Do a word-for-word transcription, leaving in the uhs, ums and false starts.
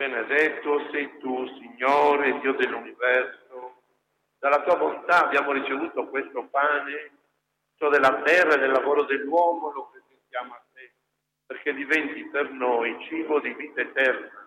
Benedetto sei tu, Signore, Dio dell'universo. Dalla tua bontà abbiamo ricevuto questo pane, ciò della terra e del lavoro dell'uomo, lo presentiamo a te, perché diventi per noi cibo di vita eterna.